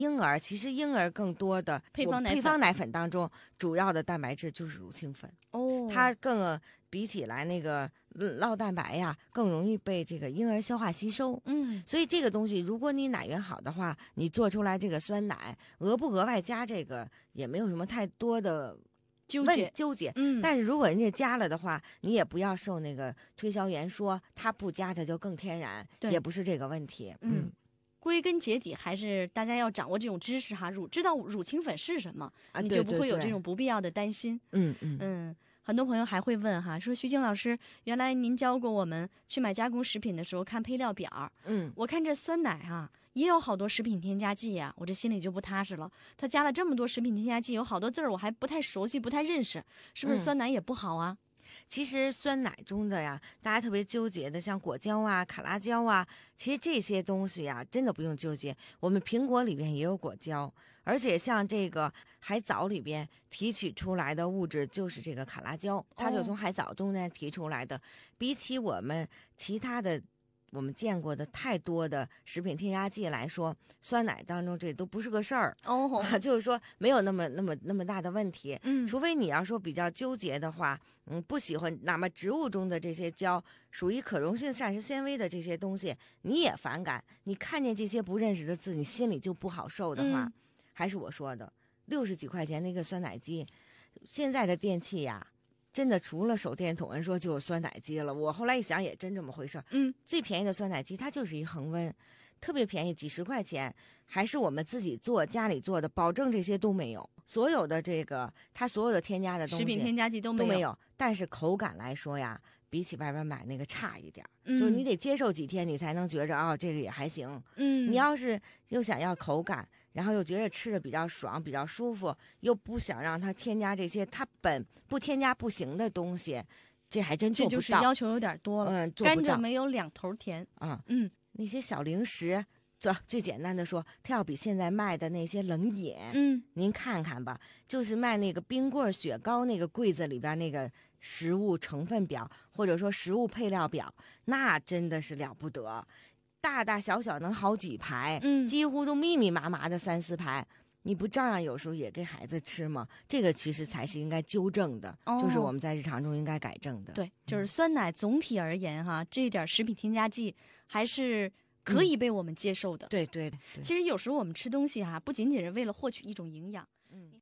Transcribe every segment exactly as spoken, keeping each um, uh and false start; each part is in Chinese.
婴儿其实婴儿更多的配方奶粉配方奶粉当中主要的蛋白质就是乳清粉哦， 它更比起来那个酪蛋白呀更容易被这个婴儿消化吸收。 嗯， 所以这个东西如果你奶源好的话，你做出来这个酸奶额不额外加这个也没有什么太多的纠结纠结。 嗯， 但是如果人家加了的话，你也不要受那个推销员说他不加它就更天然，也不是这个问题。 嗯。嗯，归根结底还是大家要掌握这种知识哈，乳知道乳清粉是什么， 啊、 你就不会有这种不必要的担心。 嗯嗯嗯，很多朋友还会问哈，说徐静老师，原来您教过我们去买加工食品的时候看配料表， 嗯， 我看这酸奶哈、啊、也有好多食品添加剂呀、啊，我这心里就不踏实了。他加了这么多食品添加剂，有好多字儿我还不太熟悉，不太认识，是不是酸奶也不好啊？ 嗯其实酸奶中的呀，大家特别纠结的，像果胶啊、卡拉胶啊，其实这些东西呀，真的不用纠结。我们苹果里边也有果胶，而且像这个海藻里边提取出来的物质就是这个卡拉胶，它就从海藻中间提出来的。哦、比起我们其他的我们见过的太多的食品添加剂来说，酸奶当中这都不是个事儿哦、 啊，就是说没有那么那么那么大的问题。 嗯， 除非你要说比较纠结的话。嗯，不喜欢，哪怕植物中的这些胶属于可溶性膳食纤维的这些东西，你也反感。你看见这些不认识的字，你心里就不好受的话， 嗯、 还是我说的，六十几块钱那个酸奶机，现在的电器呀，真的除了手电筒，人说就有酸奶机了。我后来一想，也真这么回事。 嗯， 最便宜的酸奶机，它就是一恒温，特别便宜，几十块钱，还是我们自己做家里做的，保证这些都没有。所有的这个，它所有的添加的东西， 食品添加剂都没有， 都没有。但是口感来说呀，比起外边买那个差一点， 嗯、 就你得接受几天，你才能觉着哦，这个也还行。 嗯， 你要是又想要口感，然后又觉得吃的比较爽、比较舒服，又不想让它添加这些它本不添加不行的东西，这还真做不到。 这就是要求有点多了。 嗯，做不到。 甘蔗没有两头甜啊。 嗯， 那些小零食。最最简单的说，它要比现在卖的那些冷饮， 嗯， 您看看吧，就是卖那个冰棍、雪糕那个柜子里边那个食物成分表，或者说食物配料表，那真的是了不得，大大小小能好几排， 嗯， 几乎都密密麻麻的三四排。你不照样有时候也给孩子吃吗？这个其实才是应该纠正的， 哦、 就是我们在日常中应该改正的。 对，就是酸奶总体而言哈，这点食品添加剂还是可以被我们接受的。 嗯、对, 对对， 其实有时候我们吃东西哈、啊，不仅仅是为了获取一种营养。 嗯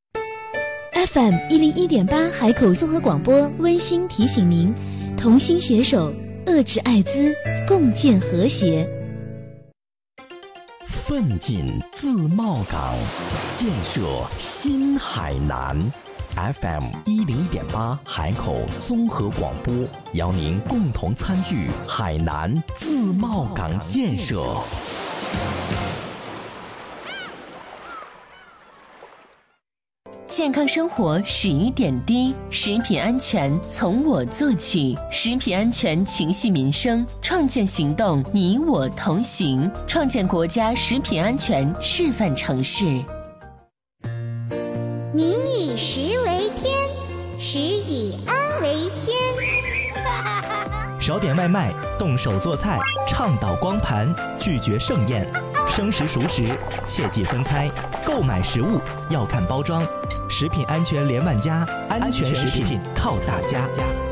，F M 一零一点八海口综合广播温馨提醒您：同心携手，遏制艾滋，共建和谐。 奋进自贸港，建设新海南。F M 一零一点八海口综合广播，邀您共同参与海南自贸港建设。 健康生活始于点滴，食品安全从我做起，食品安全情系民生，创建行动你我同行，创建国家食品安全示范城市。 民以食为天，食以安为先。 少点外卖，动手做菜，倡导光盘，拒绝盛宴，生食熟食切忌分开，购买食物要看包装。食品安全连万家，安全食品靠大家。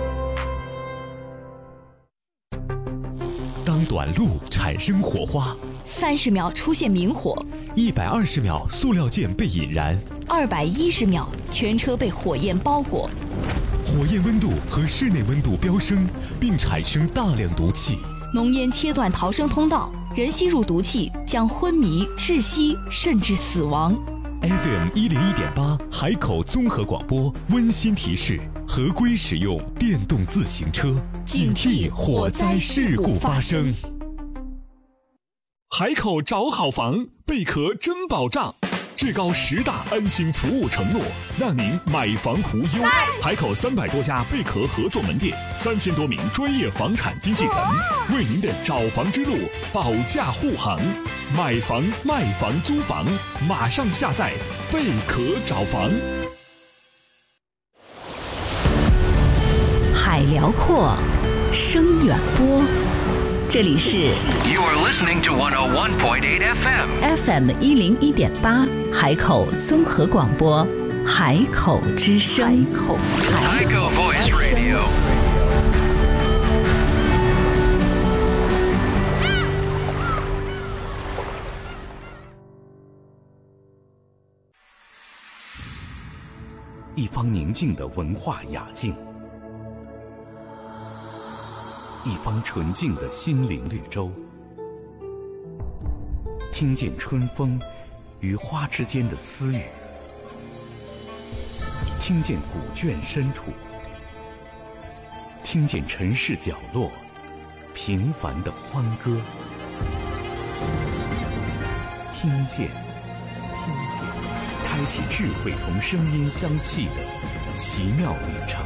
当短路产生火花， 三十秒出现明火， 一百二十秒塑料件被引燃， 二百一十秒全车被火焰包裹， 火焰温度和室内温度飙升，并产生大量毒气。 浓烟切断逃生通道，人吸入毒气将昏迷、窒息甚至死亡。 F M 一零一点八海口综合广播温馨提示：合规使用电动自行车，警惕火灾事故发生。海口找好房，贝壳真保障，至高十大安心服务承诺，让您买房无忧。海口三百多家贝壳合作门店，三千多名专业房产经纪人，为您的找房之路保驾护航。买房、卖房、租房，马上下载贝壳找房。 海辽阔，声远播， 这里是 You are listening to one oh one point eight F M F M 一零一点八海口综合广播，海口之声。海口海口 Voice Radio。 一方宁静的文化雅境，一方纯净的心灵绿洲，听见春风与花之间的私语，听见古卷深处，听见城市角落平凡的欢歌，听见，听见，开启智慧同声音相契的奇妙旅程。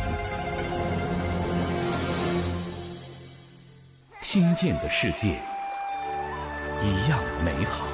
听见的世界一样美好。